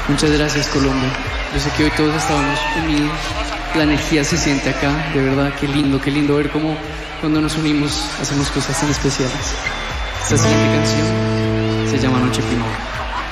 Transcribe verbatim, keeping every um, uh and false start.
Muchas gracias, Colombia. Yo sé que hoy todos estábamos unidos. La energía se siente acá, de verdad, qué lindo, qué lindo ver cómo cuando nos unimos hacemos cosas tan especiales. Esta siguiente canción se llama Noche Primavera.